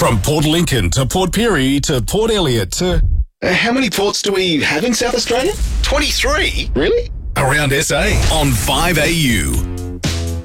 From Port Lincoln to Port Pirie to Port Elliot to... How many ports do we have in South Australia? 23? Really? Around SA on 5AU.